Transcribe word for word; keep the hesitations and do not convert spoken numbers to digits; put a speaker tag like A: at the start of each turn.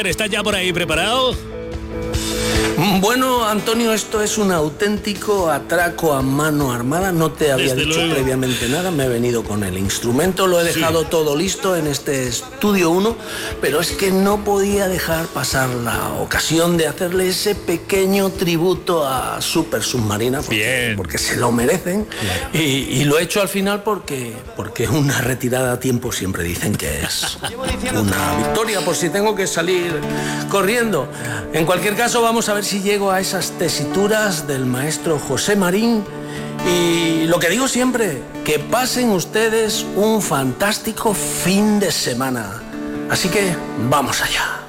A: ver, ¿estás ya por ahí preparado?
B: Bueno, Antonio, esto es un auténtico atraco a mano armada. No te había
A: Desde
B: dicho
A: luego.
B: previamente nada. Me he venido con el instrumento, lo he dejado
A: Sí.
B: todo listo en este estudio uno, pero es que no podía dejar pasar la ocasión de hacerle ese pequeño tributo a Super Submarina, porque,
A: Bien.
B: porque se lo merecen. Y, y lo he hecho al final porque, porque una retirada a tiempo siempre dicen que es una victoria, por si tengo que salir corriendo. En cualquier caso, vamos a ver si llego a esas tesituras del maestro José Marín. Y lo que digo siempre, que pasen ustedes un fantástico fin de semana. Así que vamos allá.